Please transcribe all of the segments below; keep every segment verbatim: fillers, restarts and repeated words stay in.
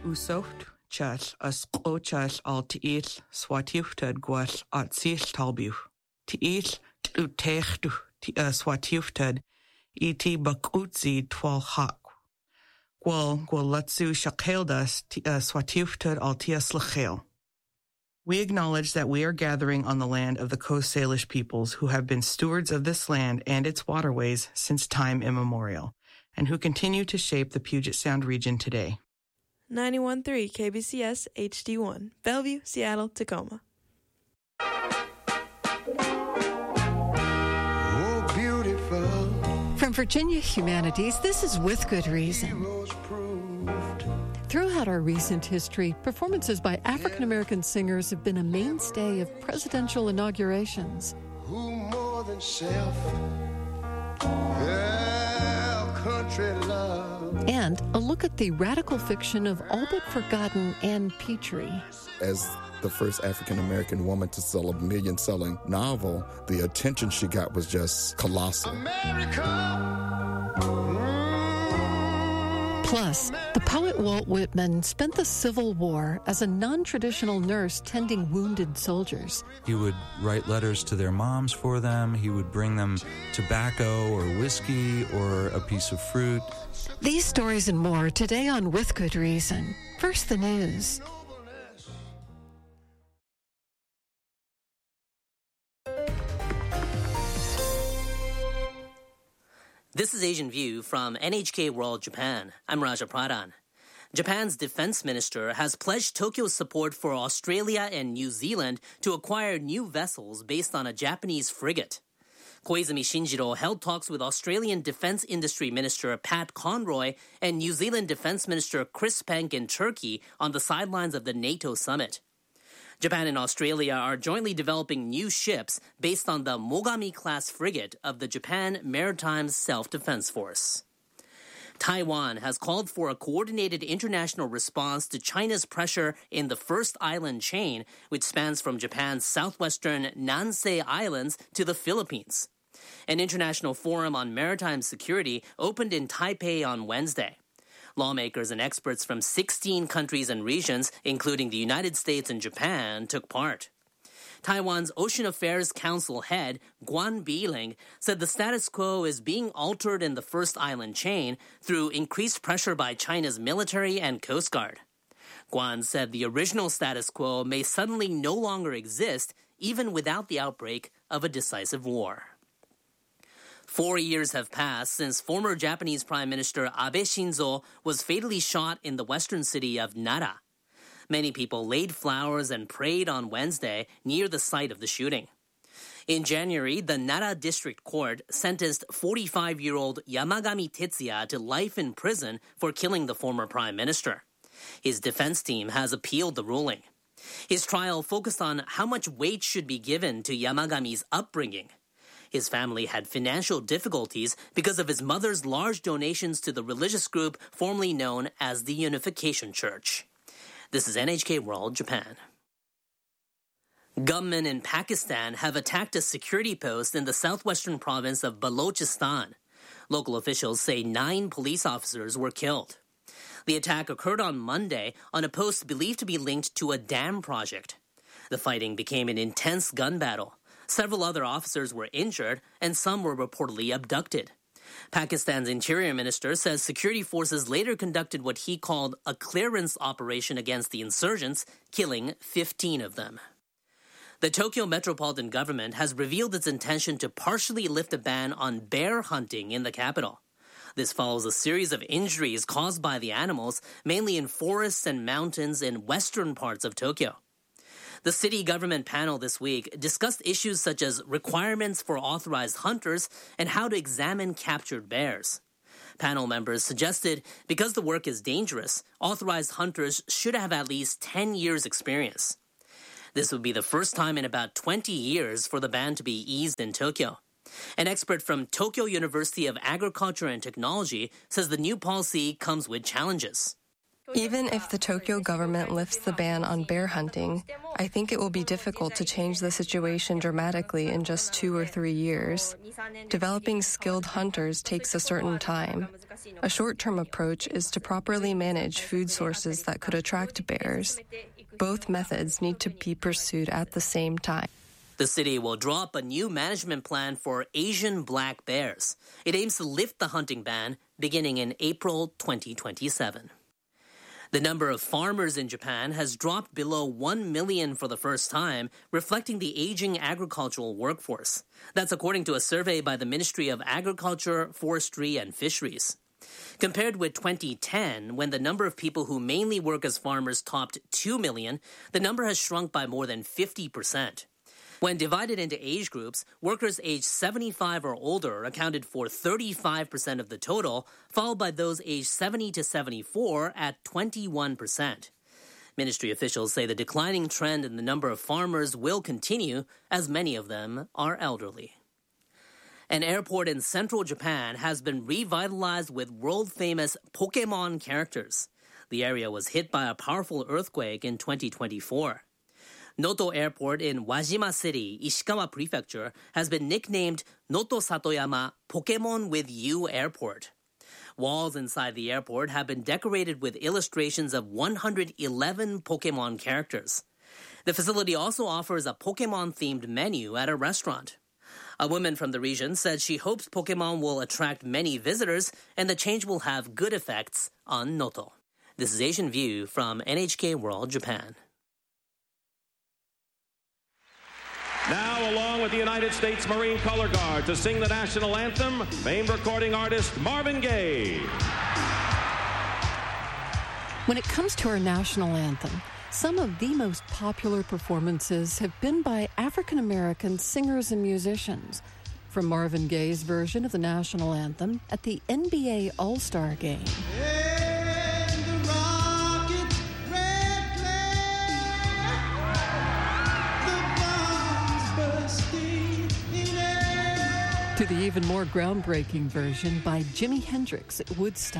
Usocht chas as qo chas al tiis swatiuftad gwas at sis talbu. Tiis tlutechtu ti swatiuftad iti bakutzi twal hak. Gwal gwal latsu shakeldas ti swatiuftad al tias lachel. We acknowledge that we are gathering on the land of the Coast Salish peoples who have been stewards of this land and its waterways since time immemorial, and who continue to shape the Puget Sound region today. ninety-one point three K B C S H D one, Bellevue, Seattle, Tacoma. Oh, beautiful. From Virginia Humanities, this is With Good Reason. Throughout our recent history, performances by African American singers have been a mainstay of presidential inaugurations. Who more than self? Yeah, country love. And a look at the radical fiction of all but forgotten Anne Petrie. As the first African American woman to sell a million-selling novel, the attention she got was just colossal. America. Plus, the poet Walt Whitman spent the Civil War as a non-traditional nurse tending wounded soldiers. He would write letters to their moms for them. He would bring them tobacco or whiskey or a piece of fruit. These stories and more today on With Good Reason. First, the news. This is Asian View from N H K World Japan. I'm Raja Pradhan. Japan's defense minister has pledged Tokyo's support for Australia and New Zealand to acquire new vessels based on a Japanese frigate. Koizumi Shinjiro held talks with Australian Defense Industry Minister Pat Conroy and New Zealand Defense Minister Chris Penk in Turkey on the sidelines of the NATO summit. Japan and Australia are jointly developing new ships based on the Mogami-class frigate of the Japan Maritime Self-Defense Force. Taiwan has called for a coordinated international response to China's pressure in the first island chain, which spans from Japan's southwestern Nansei Islands to the Philippines. An international forum on maritime security opened in Taipei on Wednesday. Lawmakers and experts from sixteen countries and regions, including the United States and Japan, took part. Taiwan's Ocean Affairs Council head, Guan Biling, said the status quo is being altered in the first island chain through increased pressure by China's military and Coast Guard. Guan said the original status quo may suddenly no longer exist, even without the outbreak of a decisive war. Four years have passed since former Japanese Prime Minister Abe Shinzo was fatally shot in the western city of Nara. Many people laid flowers and prayed on Wednesday near the site of the shooting. In January, the Nara District Court sentenced forty-five-year-old Yamagami Tetsuya to life in prison for killing the former prime minister. His defense team has appealed the ruling. His trial focused on how much weight should be given to Yamagami's upbringing. His family had financial difficulties because of his mother's large donations to the religious group formerly known as the Unification Church. This is N H K World Japan. Gunmen in Pakistan have attacked a security post in the southwestern province of Balochistan. Local officials say nine police officers were killed. The attack occurred on Monday on a post believed to be linked to a dam project. The fighting became an intense gun battle. Several other officers were injured, and some were reportedly abducted. Pakistan's Interior Minister says security forces later conducted what he called a clearance operation against the insurgents, killing fifteen of them. The Tokyo Metropolitan Government has revealed its intention to partially lift a ban on bear hunting in the capital. This follows a series of injuries caused by the animals, mainly in forests and mountains in western parts of Tokyo. The city government panel this week discussed issues such as requirements for authorized hunters and how to examine captured bears. Panel members suggested because the work is dangerous, authorized hunters should have at least ten years' experience. This would be the first time in about twenty years for the ban to be eased in Tokyo. An expert from Tokyo University of Agriculture and Technology says the new policy comes with challenges. Even if the Tokyo government lifts the ban on bear hunting, I think it will be difficult to change the situation dramatically in just two or three years. Developing skilled hunters takes a certain time. A short-term approach is to properly manage food sources that could attract bears. Both methods need to be pursued at the same time. The city will draw up a new management plan for Asian black bears. It aims to lift the hunting ban beginning in April twenty twenty-seven. The number of farmers in Japan has dropped below one million for the first time, reflecting the aging agricultural workforce. That's according to a survey by the Ministry of Agriculture, Forestry, and Fisheries. Compared with twenty ten, when the number of people who mainly work as farmers topped two million, the number has shrunk by more than fifty percent. When divided into age groups, workers aged seventy-five or older accounted for thirty-five percent of the total, followed by those aged seventy to seventy-four at twenty-one percent. Ministry officials say the declining trend in the number of farmers will continue, as many of them are elderly. An airport in central Japan has been revitalized with world-famous Pokemon characters. The area was hit by a powerful earthquake in twenty twenty-four. Noto Airport in Wajima City, Ishikawa Prefecture, has been nicknamed Noto Satoyama Pokemon with You Airport. Walls inside the airport have been decorated with illustrations of one hundred eleven Pokemon characters. The facility also offers a Pokemon-themed menu at a restaurant. A woman from the region said she hopes Pokemon will attract many visitors and the change will have good effects on Noto. This is Asian View from N H K World Japan. Now, along with the United States Marine Color Guard to sing the national anthem, famed recording artist Marvin Gaye. When it comes to our national anthem, some of the most popular performances have been by African American singers and musicians. From Marvin Gaye's version of the national anthem at the N B A All-Star Game. To the even more groundbreaking version by Jimi Hendrix at Woodstock.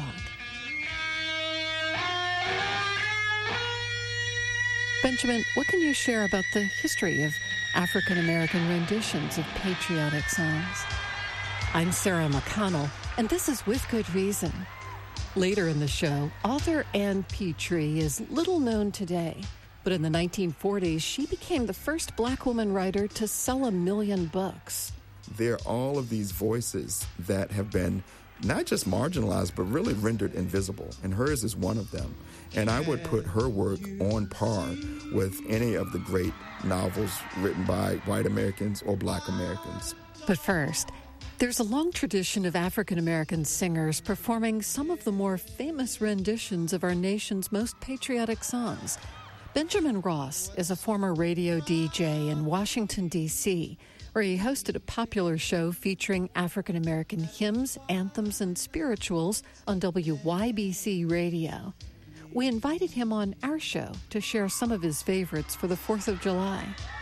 Benjamin, what can you share about the history of African-American renditions of patriotic songs? I'm Sarah McConnell, and this is With Good Reason. Later in the show, author Ann Petrie is little known today, but in the nineteen forties, she became the first black woman writer to sell a million books. There are all of these voices that have been not just marginalized, but really rendered invisible. And hers is one of them. And I would put her work on par with any of the great novels written by white Americans or black Americans. But first, there's a long tradition of African-American singers performing some of the more famous renditions of our nation's most patriotic songs. Benjamin Ross is a former radio D J in Washington, D C, where he hosted a popular show featuring African-American hymns, anthems, and spirituals on W Y B C Radio. We invited him on our show to share some of his favorites for the fourth of July.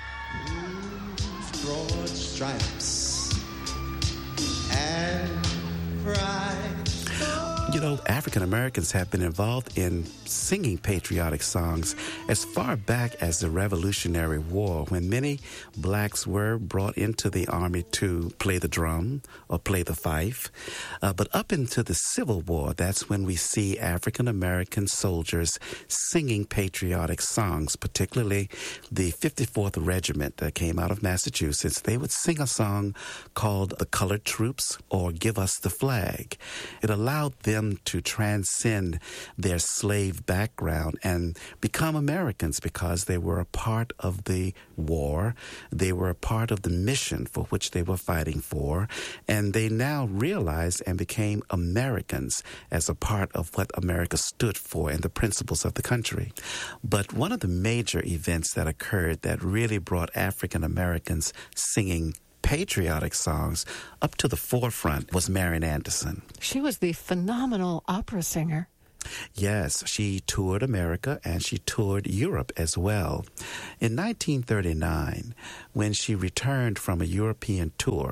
Broad stripes and pride. You know, African Americans have been involved in singing patriotic songs as far back as the Revolutionary War, when many blacks were brought into the army to play the drum or play the fife. Uh, but up into the Civil War, that's when we see African American soldiers singing patriotic songs, particularly the fifty-fourth Regiment that came out of Massachusetts. They would sing a song called The Colored Troops or Give Us the Flag. It allowed them to transcend their slave background and become Americans because they were a part of the war. They were a part of the mission for which they were fighting for. And they now realized and became Americans as a part of what America stood for and the principles of the country. But one of the major events that occurred that really brought African Americans singing patriotic songs up to the forefront was Marian Anderson. She was the phenomenal opera singer. Yes, she toured America and she toured Europe as well. In nineteen thirty-nine, when she returned from a European tour,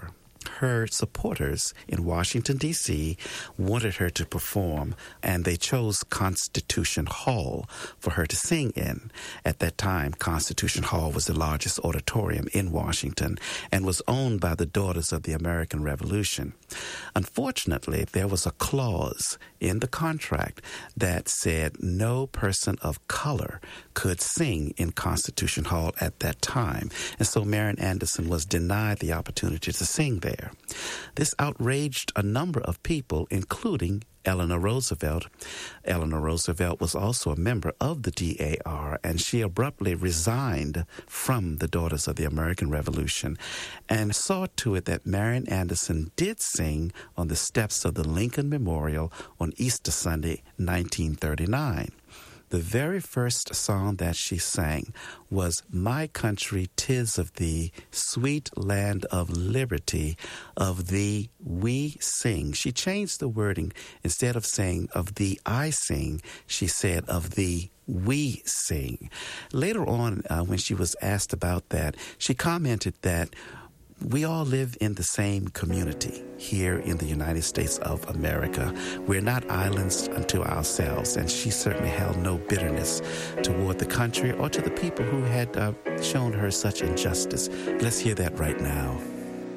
her supporters in Washington, D C wanted her to perform, and they chose Constitution Hall for her to sing in. At that time, Constitution Hall was the largest auditorium in Washington and was owned by the Daughters of the American Revolution. Unfortunately, there was a clause in the contract that said no person of color could sing in Constitution Hall at that time, and so Marian Anderson was denied the opportunity to sing there. This outraged a number of people, including Eleanor Roosevelt. Eleanor Roosevelt was also a member of the D A R, and she abruptly resigned from the Daughters of the American Revolution and saw to it that Marian Anderson did sing on the steps of the Lincoln Memorial on Easter Sunday, nineteen thirty-nine. The very first song that she sang was "My Country, 'Tis of Thee, Sweet Land of Liberty, of Thee We Sing." She changed the wording. Instead of saying "of Thee I Sing," she said "of Thee We Sing." Later on, uh, when she was asked about that, she commented that we all live in the same community here in the United States of America. We're not islands unto ourselves, and she certainly held no bitterness toward the country or to the people who had uh, shown her such injustice. Let's hear that right now.